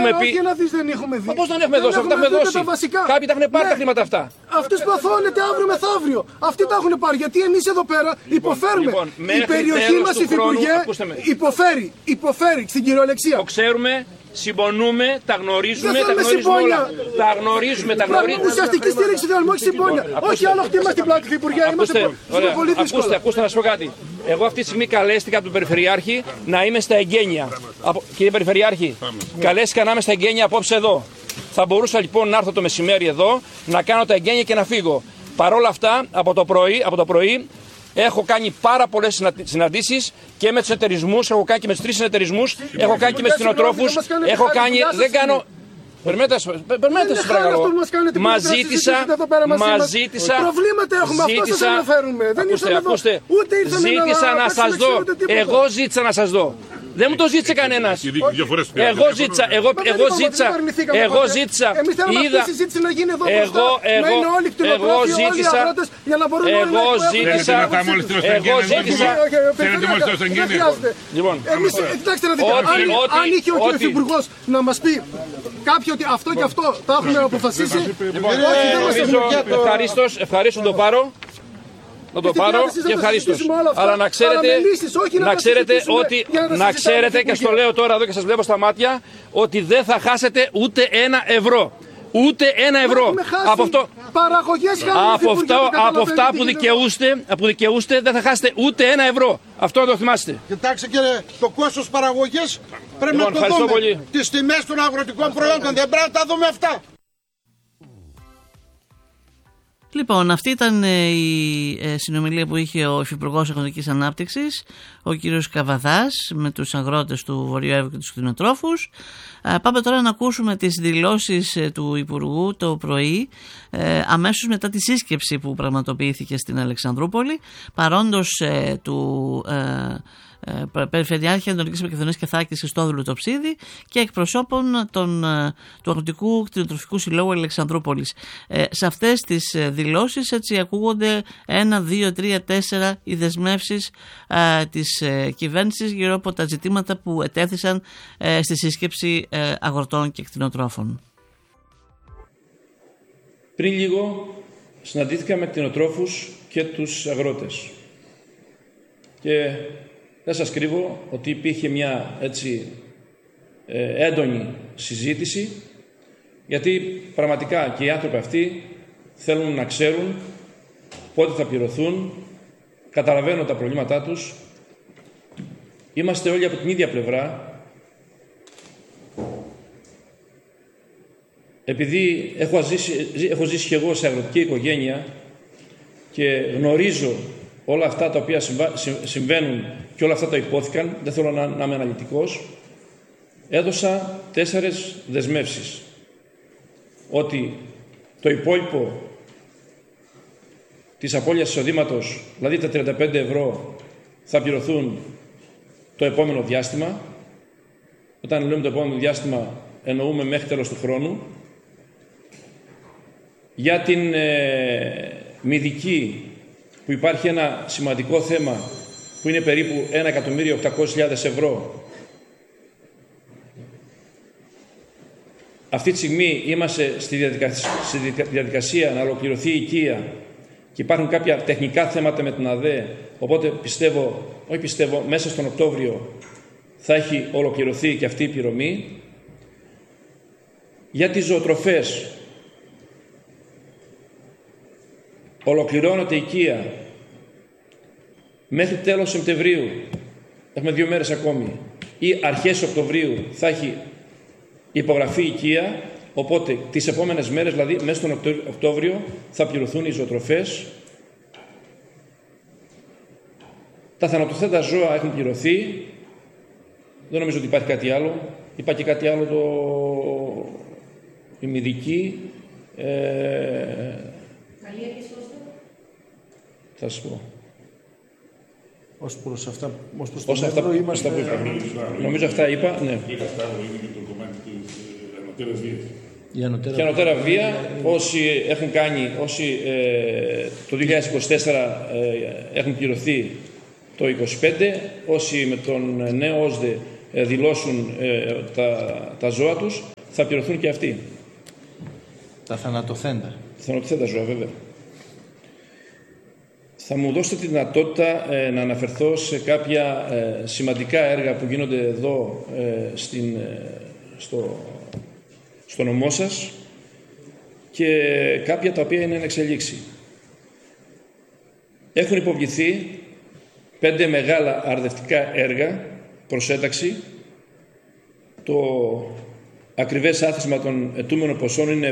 έχουμε πει. Όχι να δεις, δεν έχουμε δει. Πώς δεν έχουμε δώσει, αυτά τα έχουμε δώσει. Κάποιοι τα έχουν πάρει τα χρήματα αυτά. Αυτούς που αθώνεται αύριο μεθαύριο. Αυτοί τα έχουν πάρει. Γιατί εμείς εδώ πέρα υποφέρουμε. Λοιπόν, η περιοχή μας, υφυπουργέ, υποφέρει στην κυριολεξία. Το ξέρουμε. Συμπονούμε, τα γνωρίζουμε, όλα. Τα γνωρίζουμε. Ουσιαστική στήριξη θέλουμε, όχι συμπόνια. Όχι άλλο χτύπημα στην πλάτη, Υφυπουργέ. Είμαστε πολύ δύσκολα. Ακούστε να σου πω κάτι. Εγώ αυτή τη στιγμή καλέστηκα από τον Περιφερειάρχη να είμαι στα εγγένεια. Κύριε Περιφερειάρχη, καλέστηκα να είμαι στα εγγένεια απόψε εδώ. Θα μπορούσα λοιπόν να έρθω το μεσημέρι εδώ, να κάνω τα εγγένεια και να φύγω. Παρ' όλα αυτά, από το πρωί έχω κάνει πάρα πολλές συναντήσεις και με τους εταιρισμούς, έχω κάνει και με τους 3 συνεταιρισμούς, έχω κάνει και με τους κτηνοτρόφους, έχω κάνει, δεν κάνω... Περιμέτε σας παρακαλώ. Μας ζήτησα. Προβλήματα έχουμε, αυτό σας αναφέρουμε. Δεν ήρθαμε εδώ, ούτε ήρθαμε να σας δω. Εγώ ζήτησα να σας δω. Δεν μου το ζήτησε κανένας. Εγώ ζήτησα. Εμείς θέλουμε αυτή η συζήτηση να γίνει εδώ μπροστά, να είναι όλοι κτηνοτρόφοι, όλοι οι αγρότες, για να μπορούν όλοι να Λοιπόν, κοιτάξτε να δείτε, αν είχε ο κύριος Υπουργός να μας πει κάποιοι ότι αυτό και αυτό τα έχουμε αποφασίσει. Ευχαρίστω να το πάρω. Να το πάρω και ευχαρίστως. Αλλά να ξέρετε και στο λέω τώρα εδώ και σας βλέπω στα μάτια ότι δεν θα χάσετε ούτε 1 ευρώ. Ούτε 1 ευρώ. Από αυτά που δικαιούστε δεν θα χάσετε ούτε 1 ευρώ. Αυτό να το θυμάστε. Κοιτάξτε κύριε, το κόστος παραγωγής πρέπει να το δούμε. Πολύ. Τις τιμές των αγροτικών προϊόντων δεν πρέπει να τα δούμε αυτά. Λοιπόν, αυτή ήταν η συνομιλία που είχε ο Υφυπουργός Αγροτικής Ανάπτυξης, ο κύριος Καβαδάς, με τους αγρότες του Βορειοεύη και τους κτηνοτρόφους. Πάμε τώρα να ακούσουμε τις δηλώσεις του Υπουργού το πρωί, αμέσως μετά τη σύσκεψη που πραγματοποιήθηκε στην Αλεξανδρούπολη, παρόντος του Περιφερειάρχη Ανατολικής Μακεδονίας και Θράκης Χριστόδουλου Τοψίδη και εκπροσώπων του Αγροτικού Κτηνοτροφικού Συλλόγου Αλεξανδρούπολης. Σε αυτές τις δηλώσεις έτσι ακούγονται 1, 2, 3, 4 οι δεσμεύσεις της κυβέρνησης γύρω από τα ζητήματα που ετέθησαν στη σύσκεψη αγροτών και κτηνοτρόφων. Πριν λίγο συναντήθηκα με κτηνοτρόφους και τους αγρότες και δεν σας κρύβω ότι υπήρχε μια έτσι έντονη συζήτηση, γιατί πραγματικά και οι άνθρωποι αυτοί θέλουν να ξέρουν πότε θα πληρωθούν, καταλαβαίνω τα προβλήματά τους, είμαστε όλοι από την ίδια πλευρά. Επειδή έχω ζήσει και εγώ σε αγροτική οικογένεια και γνωρίζω όλα αυτά τα οποία συμβαίνουν και όλα αυτά τα υπόθηκαν, δεν θέλω να είμαι αναλυτικός, έδωσα 4 δεσμεύσεις. Ότι το υπόλοιπο της απώλειας εισοδήματος, δηλαδή τα 35 ευρώ, θα πληρωθούν το επόμενο διάστημα. Όταν λέμε το επόμενο διάστημα, εννοούμε μέχρι τέλος του χρόνου. Για την μηδική, που υπάρχει ένα σημαντικό θέμα που είναι περίπου 1.800.000 ευρώ. Αυτή τη στιγμή είμαστε στη διαδικασία να ολοκληρωθεί η οικία και υπάρχουν κάποια τεχνικά θέματα με την ΑΔΕ, οπότε μέσα στον Οκτώβριο θα έχει ολοκληρωθεί και αυτή η πληρωμή. Για τις ζωοτροφές ολοκληρώνεται η οικία μέχρι τέλος Σεπτεμβρίου, έχουμε 2 μέρες ακόμη, ή αρχές Οκτωβρίου θα έχει υπογραφεί η οικία, οπότε τις επόμενες μέρες, δηλαδή μέσα στον Οκτώβριο, θα πληρωθούν οι ζωοτροφές. Τα θανατοθέτα ζώα έχουν πληρωθεί, δεν νομίζω ότι υπάρχει κάτι άλλο. Υπάρχει και κάτι άλλο, η μηδική. Θα σας πω. Ως προς αυτά, που είπα. Νομίζω αυτά είπα, ναι. Η ανωτέρα βία, όσοι έχουν κάνει, το 2024 έχουν πληρωθεί το 25, όσοι με τον νέο ΩΣΔΕ δηλώσουν τα ζώα τους, θα πληρωθούν και αυτοί. Τα θανατοθέντα. Θανατοθέντα ζώα, βέβαια. Θα μου δώσετε τη δυνατότητα να αναφερθώ σε κάποια σημαντικά έργα που γίνονται εδώ στο νομό σας και κάποια τα οποία είναι εν εξελίξη. Έχουν υποβληθεί 5 μεγάλα αρδευτικά έργα προς ένταξη. Το ακριβές άθροισμα των αιτούμενων ποσών είναι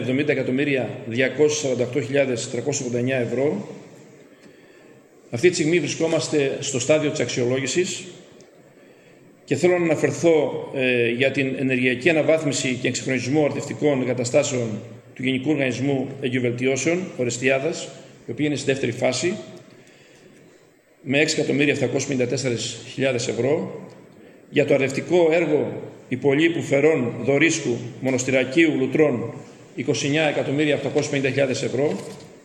70.248.389 ευρώ. Αυτή τη στιγμή βρισκόμαστε στο στάδιο της αξιολόγησης και θέλω να αναφερθώ για την ενεργειακή αναβάθμιση και εξυγχρονισμό αρδευτικών εγκαταστάσεων του Γενικού Οργανισμού Εγκυβελτιώσεων Ορεστιάδας, η οποία είναι στη δεύτερη φάση, με 6.754.000 ευρώ, για το αρδευτικό έργο Υπολείπου Φερών Δωρίσκου Μονοστηρακίου Λουτρών 29.850.000 ευρώ,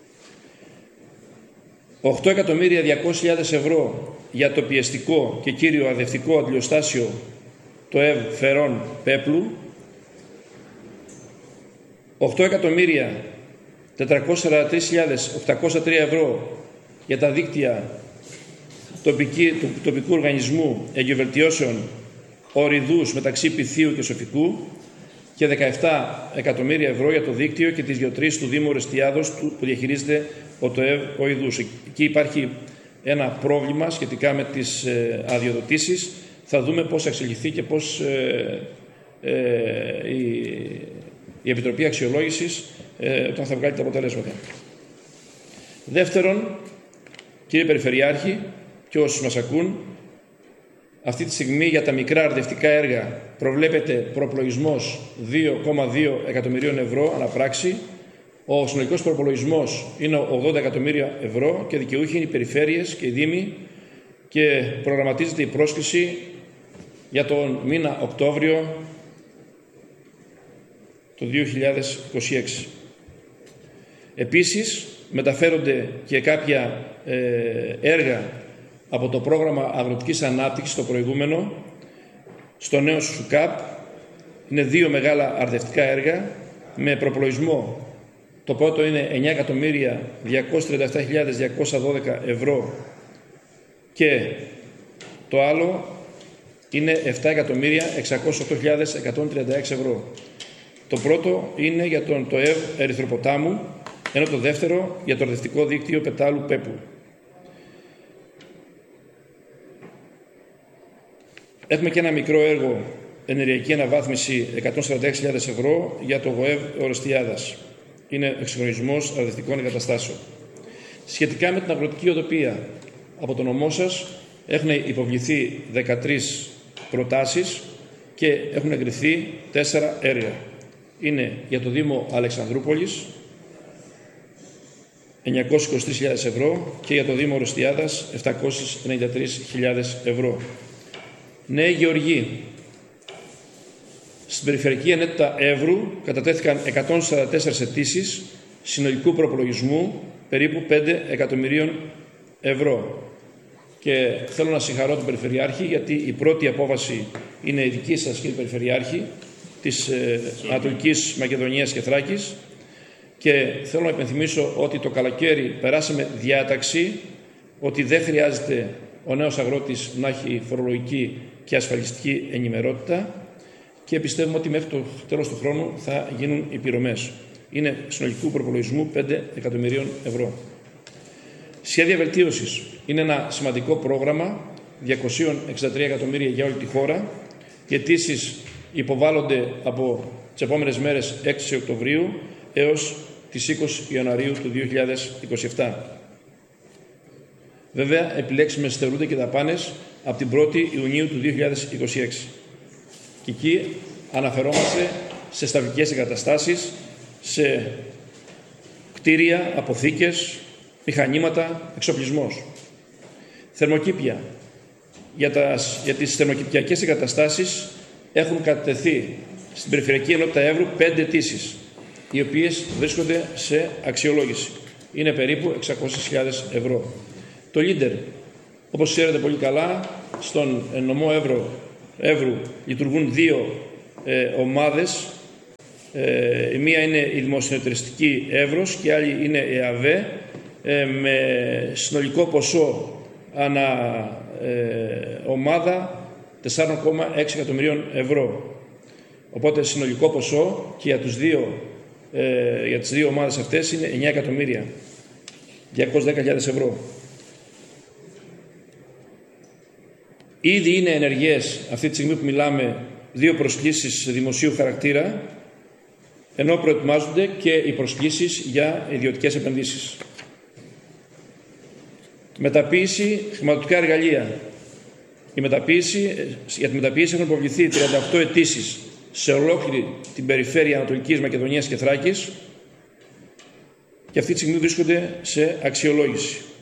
8.200.000 ευρώ για το πιεστικό και κύριο αρδευτικό αντιλιοστάσιο το ΕΒ Φερών Πέπλου, 8.443.803 ευρώ για τα δίκτυα του τοπικού οργανισμού εγκυβελτιώσεων Οριδούς μεταξύ Πυθίου και Σοφικού και 17 εκατομμύρια ευρώ για το δίκτυο και τις γεωτρήσεις του Δήμου Ορεστιάδος που διαχειρίζεται ο ΤΟΕΒ Οριδούς. Εκεί υπάρχει ένα πρόβλημα σχετικά με τις αδειοδοτήσεις. Θα δούμε πώς θα εξελιχθεί και πώς η Επιτροπή Αξιολόγησης όταν θα βγάλει τα αποτελέσματα. Δεύτερον, κύριε Περιφερειάρχη και όσους μας ακούν, αυτή τη στιγμή για τα μικρά αρδευτικά έργα προβλέπεται προπολογισμός 2,2 εκατομμυρίων ευρώ αναπράξη. Ο συνολικός προπολογισμός είναι 80 εκατομμύρια ευρώ και δικαιούχοι είναι οι περιφέρειες και οι δήμοι και προγραμματίζεται η πρόσκληση για τον μήνα Οκτώβριο το 2026. Επίσης, μεταφέρονται και κάποια έργα από το πρόγραμμα αγροτικής ανάπτυξης, το προηγούμενο, στο νέο ΣΟΥΚΑΠ. Είναι 2 μεγάλα αρδευτικά έργα με προπολογισμό. Το πρώτο είναι 9.237.212 ευρώ και το άλλο είναι 7.608.136 ευρώ. Το πρώτο είναι για τον ΤΟΕΒ Ερυθροποτάμου, ενώ το δεύτερο για το αρδευτικό δίκτυο Πετάλου Πέπου. Έχουμε και ένα μικρό έργο ενεργειακή αναβάθμιση 146.000 ευρώ για το ΓΟΕΒ Ορεστιάδας. Είναι εξυγχρονισμός αρδευτικών εγκαταστάσεων. Σχετικά με την αγροτική οδοπία, από το νομό σας έχουν υποβληθεί 13 προτάσεις και έχουν εγκριθεί 4 έργα. Είναι για το Δήμο Αλεξανδρούπολης 923.000 ευρώ και για το Δήμο Ορεστιάδας 793.000 ευρώ. Νέοι γεωργοί. Στην Περιφερειακή Ενότητα Εύρου κατατέθηκαν 144 αιτήσεις συνολικού προπολογισμού περίπου 5 εκατομμυρίων ευρώ. Και θέλω να συγχαρώ τον Περιφερειάρχη, γιατί η πρώτη απόφαση είναι η δική σας, κύριε Περιφερειάρχη, της Ανατολικής Μακεδονίας και Θράκης, και θέλω να υπενθυμίσω ότι το καλοκαίρι περάσαμε διάταξη ότι δεν χρειάζεται ο νέος αγρότης να έχει φορολογική και ασφαλιστική ενημερότητα, και πιστεύουμε ότι μέχρι το τέλος του χρόνου θα γίνουν οι πληρωμές. Είναι συνολικού προπολογισμού 5 εκατομμυρίων ευρώ. Σχέδια βελτίωσης. Είναι ένα σημαντικό πρόγραμμα, 263 εκατομμύρια για όλη τη χώρα. Οι αιτήσεις υποβάλλονται από τις επόμενες μέρες 6 Οκτωβρίου έως τις 20 Ιανουαρίου του 2027. Βέβαια, επιλέξιμες θεωρούνται και δαπάνες από την 1η Ιουνίου του 2026. Και εκεί αναφερόμαστε σε σταυλικές εγκαταστάσεις, σε κτίρια, αποθήκες, μηχανήματα, εξοπλισμός. Θερμοκήπια. Για τις θερμοκηπιακές εγκαταστάσεις έχουν κατατεθεί στην Περιφερειακή Ενότητα Εύρου 5 αιτήσεις, οι οποίες βρίσκονται σε αξιολόγηση. Είναι περίπου 600.000 ευρώ. Το Λίντερ, όπως ξέρετε πολύ καλά, στον νομό Εύρου λειτουργούν 2 ομάδες Η μία είναι η Δημοσιονεταιριστική Εύρος και η άλλη είναι η ΕΑΒΕ, με συνολικό ποσό ανά ομάδα 4,6 εκατομμυρίων ευρώ. Οπότε συνολικό ποσό και για τις δύο ομάδες αυτές είναι 9.210.000 ευρώ. Ήδη είναι ενεργές αυτή τη στιγμή που μιλάμε 2 προσκλήσεις δημοσίου χαρακτήρα, ενώ προετοιμάζονται και οι προσκλήσεις για ιδιωτικές επενδύσεις. Μεταποίηση, χρηματοδοτικά εργαλεία. Για τη μεταποίηση έχουν υποβληθεί 38 αιτήσεις σε ολόκληρη την περιφέρεια Ανατολικής Μακεδονίας και Θράκης και αυτή τη στιγμή βρίσκονται σε αξιολόγηση.